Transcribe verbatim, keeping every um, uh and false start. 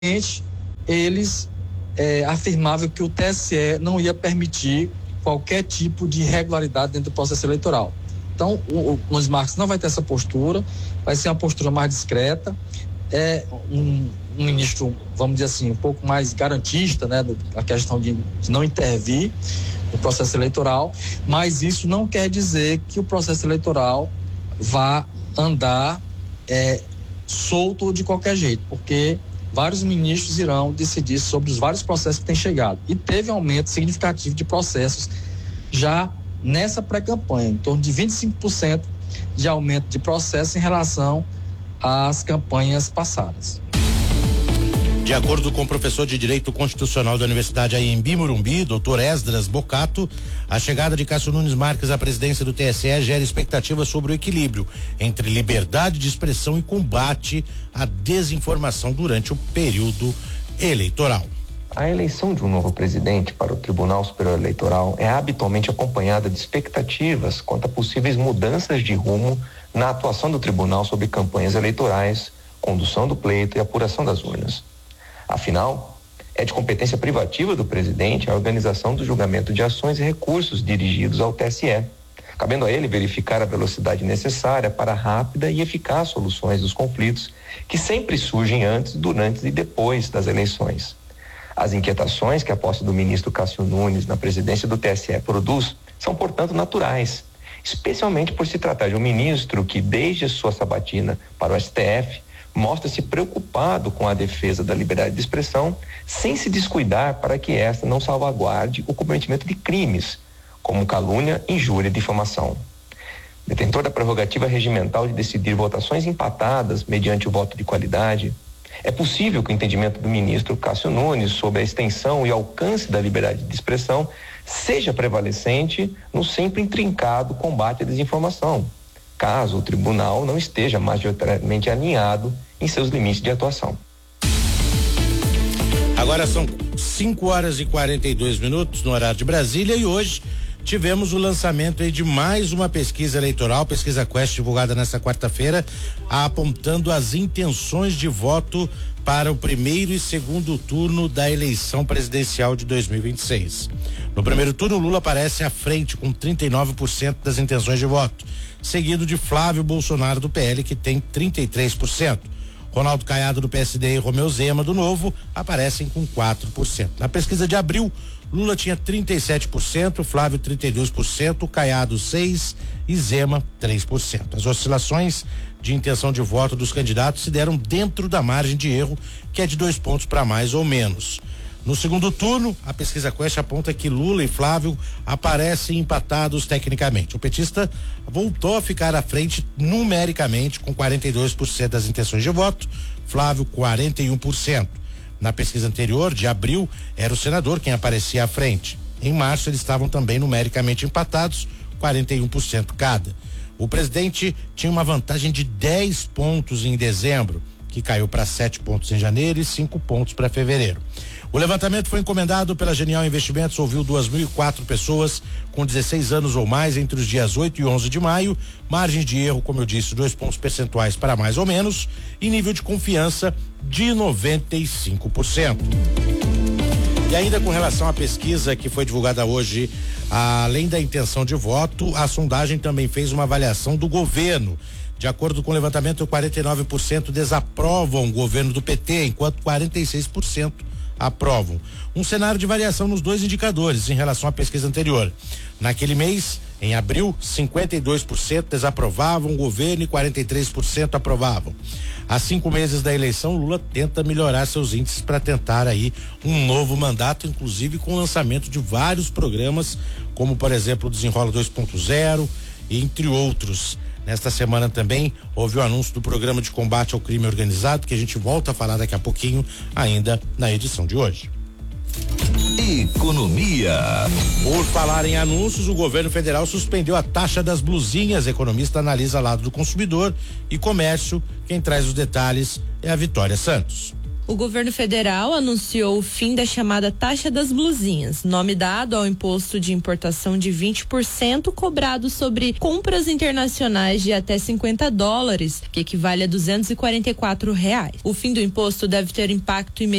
eles é, afirmavam que o T S E não ia permitir qualquer tipo de irregularidade dentro do processo eleitoral. Então, o, o Nunes Marques não vai ter essa postura, vai ser uma postura mais discreta, é um, um ministro, vamos dizer assim, um pouco mais garantista, né, a questão de, de não intervir no processo eleitoral, mas isso não quer dizer que o processo eleitoral vá andar é, solto de qualquer jeito, porque vários ministros irão decidir sobre os vários processos que têm chegado. E teve um aumento significativo de processos já nessa pré-campanha, em torno de vinte e cinco por cento de aumento de processos em relação às campanhas passadas. De acordo com o professor de Direito Constitucional da Universidade Anhembi Morumbi, doutor Esdras Bocato, a chegada de Cássio Nunes Marques à presidência do T S E gera expectativa sobre o equilíbrio entre liberdade de expressão e combate à desinformação durante o período eleitoral. A eleição de um novo presidente para o Tribunal Superior Eleitoral é habitualmente acompanhada de expectativas quanto a possíveis mudanças de rumo na atuação do tribunal sobre campanhas eleitorais, condução do pleito e apuração das urnas. Afinal, é de competência privativa do presidente a organização do julgamento de ações e recursos dirigidos ao T S E, cabendo a ele verificar a velocidade necessária para rápida e eficaz soluções dos conflitos que sempre surgem antes, durante e depois das eleições. As inquietações que a posse do ministro Cássio Nunes na presidência do T S E produz são, portanto, naturais, especialmente por se tratar de um ministro que, desde sua sabatina para o S T F, mostra-se preocupado com a defesa da liberdade de expressão, sem se descuidar para que esta não salvaguarde o cometimento de crimes, como calúnia, injúria e difamação. Detentor da prerrogativa regimental de decidir votações empatadas mediante o voto de qualidade, é possível que o entendimento do ministro Cássio Nunes sobre a extensão e alcance da liberdade de expressão seja prevalecente no sempre intrincado combate à desinformação, caso o tribunal não esteja majoritariamente alinhado em seus limites de atuação. Agora são cinco horas e quarenta e dois minutos no horário de Brasília e hoje tivemos o lançamento aí de mais uma pesquisa eleitoral, pesquisa Quest, divulgada nesta quarta-feira, apontando as intenções de voto para o primeiro e segundo turno da eleição presidencial de dois mil e vinte e seis. No primeiro turno, Lula aparece à frente com trinta e nove por cento das intenções de voto, seguido de Flávio Bolsonaro do P L, que tem trinta e três por cento. Ronaldo Caiado do P S D e Romeu Zema do Novo aparecem com quatro por cento. Na pesquisa de abril, Lula tinha trinta e sete por cento, Flávio trinta e dois por cento, Caiado seis por cento e Zema três por cento. As oscilações de intenção de voto dos candidatos se deram dentro da margem de erro, que é de dois pontos para mais ou menos. No segundo turno, a pesquisa Quest aponta que Lula e Flávio aparecem empatados tecnicamente. O petista voltou a ficar à frente numericamente com quarenta e dois por cento das intenções de voto, Flávio quarenta e um por cento. Na pesquisa anterior, de abril, era o senador quem aparecia à frente. Em março, eles estavam também numericamente empatados, quarenta e um por cento cada. O presidente tinha uma vantagem de dez pontos em dezembro, que caiu para sete pontos em janeiro e cinco pontos para fevereiro. O levantamento foi encomendado pela Genial Investimentos, ouviu duas mil e quatro pessoas com dezesseis anos ou mais entre os dias oito e onze de maio, margem de erro, como eu disse, dois pontos percentuais para mais ou menos, e nível de confiança de noventa e cinco por cento. E ainda com relação à pesquisa que foi divulgada hoje, além da intenção de voto, a sondagem também fez uma avaliação do governo. De acordo com o levantamento, quarenta e nove por cento desaprovam o governo do P T, enquanto quarenta e seis por cento aprovam. Um cenário de variação nos dois indicadores em relação à pesquisa anterior. Naquele mês, em abril, cinquenta e dois por cento desaprovavam o governo e quarenta e três por cento aprovavam. Há cinco meses da eleição, Lula tenta melhorar seus índices para tentar aí um novo mandato, inclusive com o lançamento de vários programas, como por exemplo o Desenrola dois ponto zero, entre outros. Nesta semana também houve o anúncio do programa de combate ao crime organizado, que a gente volta a falar daqui a pouquinho, ainda na edição de hoje. Economia. Por falar em anúncios, o governo federal suspendeu a taxa das blusinhas. Economista analisa lado do consumidor e comércio. Quem traz os detalhes é a Vitória Santos. O governo federal anunciou o fim da chamada taxa das blusinhas, nome dado ao imposto de importação de vinte por cento cobrado sobre compras internacionais de até cinquenta dólares, que equivale a duzentos e quarenta e quatro reais. O fim do imposto deve ter impacto imediato